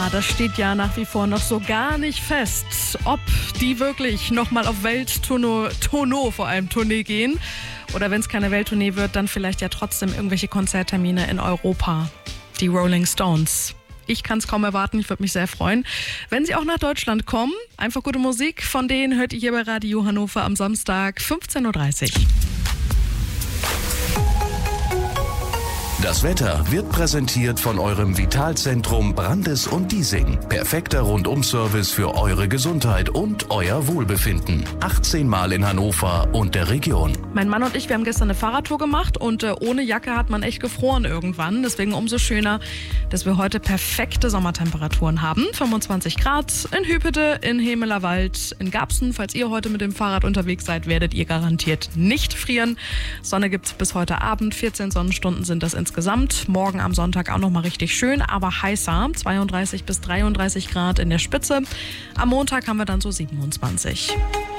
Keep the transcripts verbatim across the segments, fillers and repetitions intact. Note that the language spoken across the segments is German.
Das steht ja nach wie vor noch so gar nicht fest, ob die wirklich nochmal auf Welttournee, Tournee, vor allem Tournee gehen. Oder wenn es keine Welttournee wird, dann vielleicht ja trotzdem irgendwelche Konzerttermine in Europa. Die Rolling Stones. Ich kann es kaum erwarten, ich würde mich sehr freuen, wenn sie auch nach Deutschland kommen. Einfach gute Musik, von denen hört ihr hier bei Radio Hannover am Samstag fünfzehn Uhr dreißig. Das Wetter wird präsentiert von eurem Vitalzentrum Brandes und Diesing. Perfekter Rundum-Service für eure Gesundheit und euer Wohlbefinden. achtzehn Mal in Hannover und der Region. Mein Mann und ich, wir haben gestern eine Fahrradtour gemacht und äh, ohne Jacke hat man echt gefroren irgendwann. Deswegen umso schöner, dass wir heute perfekte Sommertemperaturen haben. fünfundzwanzig Grad in Hüpete, in Hemelerwald, in Garbsen. Falls ihr heute mit dem Fahrrad unterwegs seid, werdet ihr garantiert nicht frieren. Sonne gibt's bis heute Abend. vierzehn Sonnenstunden sind das insgesamt. Insgesamt. Morgen am Sonntag auch noch mal richtig schön, aber heißer. zweiunddreißig bis dreiunddreißig Grad in der Spitze. Am Montag haben wir dann so siebenundzwanzig.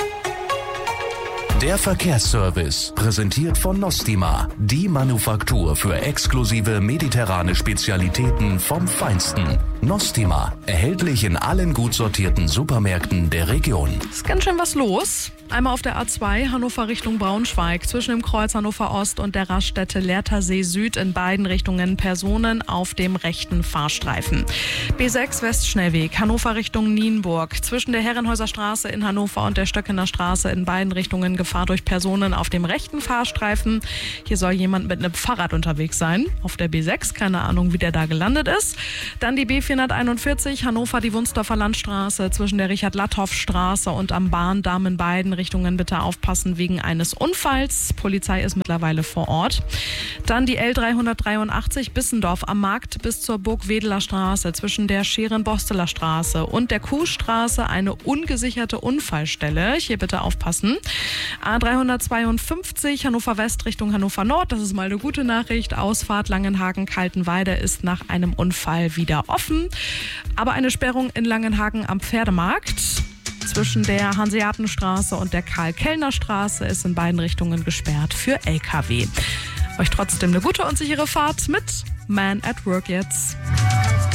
Der Verkehrsservice, präsentiert von Nostima, die Manufaktur für exklusive mediterrane Spezialitäten vom Feinsten. Nostima, erhältlich in allen gut sortierten Supermärkten der Region. Ist ganz schön was los. Einmal auf der A zwei, Hannover Richtung Braunschweig, zwischen dem Kreuz Hannover Ost und der Raststätte Lehrtersee Süd in beiden Richtungen Personen auf dem rechten Fahrstreifen. B sechs Westschnellweg, Hannover Richtung Nienburg, zwischen der Herrenhäuser Straße in Hannover und der Stöckener Straße in beiden Richtungen Gefahr durch Personen auf dem rechten Fahrstreifen. Hier soll jemand mit einem Fahrrad unterwegs sein, auf der B sechs, keine Ahnung, wie der da gelandet ist. Dann die B vierhunderteinundvierzig, Hannover die Wunsdorfer Landstraße, zwischen der Richard-Latthoff-Straße und am Bahndamm in beiden Richtungen bitte aufpassen wegen eines Unfalls. Polizei ist mittlerweile vor Ort. Dann die L dreihundertdreiundachtzig Bissendorf am Markt bis zur Burgwedeler Straße, zwischen der Scheren-Bosteler Straße und der Kuhstraße eine ungesicherte Unfallstelle. Hier bitte aufpassen. A dreihundertzweiundfünfzig Hannover West Richtung Hannover Nord, das ist mal eine gute Nachricht. Ausfahrt Langenhagen-Kaltenweide ist nach einem Unfall wieder offen. Aber eine Sperrung in Langenhagen am Pferdemarkt zwischen der Hanseatenstraße und der Karl-Kellner-Straße ist in beiden Richtungen gesperrt für L K W. Euch trotzdem eine gute und sichere Fahrt mit Man at Work jetzt.